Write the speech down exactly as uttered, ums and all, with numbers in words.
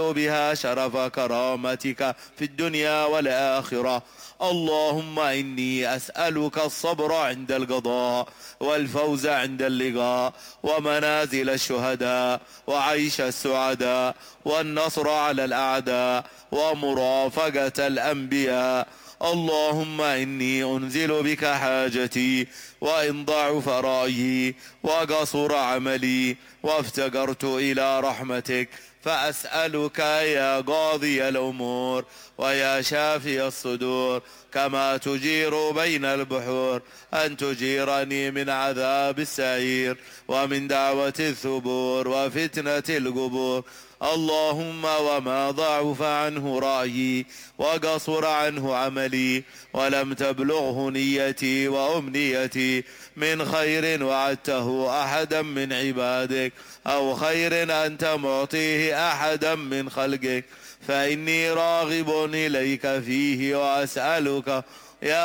بها شرف كرامتك في الدنيا والآخرة. اللهم إني أسألك الصبر عند القضاء، والفوز عند اللقاء، ومنازل الشهداء، وعيش السعداء، والنصر على الأعداء، ومرافقة الأنبياء. اللهم إني أنزل بك حاجتي، وإن ضعف رأيي وقصر عملي وافتقرت إلى رحمتك، فأسألك يا قاضي الأمور ويا شافي الصدور، كما تجير بين البحور، أن تجيرني من عذاب السعير، ومن دعوة الثبور، وفتنة القبور. اللهم وما ضعف عنه رأيي وقصر عنه عملي ولم تبلغه نيتي وأمنيتي من خير وعدته أحدا من عبادك، أو خير أنت معطيه أحدا من خلقك، فإني راغب إليك فيه وأسألك يا